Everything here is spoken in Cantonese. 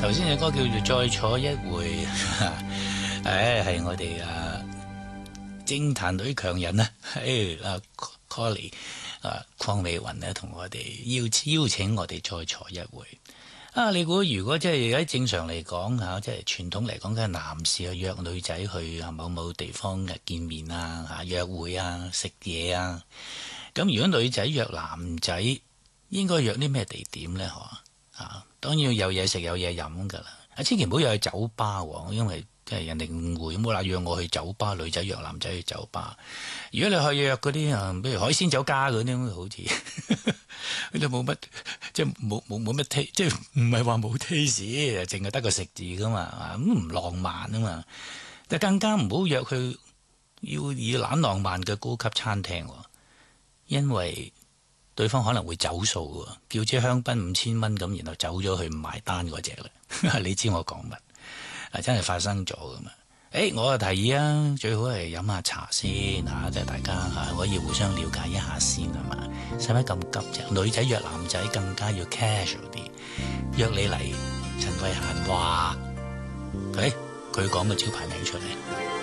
頭先嘅歌叫做再坐一回，係我哋偵探女強人啊，Colly 鄺美雲咧同我哋邀請我哋再坐一回。你估如果即係喺正常嚟講嚇，即係傳統嚟講，梗係男士去約女仔去某地方嘅見面啊、約會啊、食嘢啊。咁如果女仔約男仔，應該約啲咩地點咧？當然要有嘢食有嘢飲噶啦。千祈唔好約去酒吧喎，因為即係人哋誤會，冇啦約我去酒吧，女仔約男仔去酒吧。如果你去約嗰啲比如海鮮酒家嗰啲，好似佢哋冇乜，即係冇乜 taste，即係唔係話冇 taste，淨係得個食字噶嘛，咁唔浪漫啊嘛。但更加唔好約去要以懶浪漫嘅高級餐廳，因為對方可能會走數喎，叫支香檳5000蚊咁，然後走咗去唔埋單嗰隻啦。你知我講乜？真係發生咗噶嘛？我就提議啊，最好係飲下茶先即係大家可以互相了解一下先係嘛？使乜咁急啫？女仔約男仔更加要 casual 啲，約你嚟陳慧嫻話，佢講個招牌名出嚟。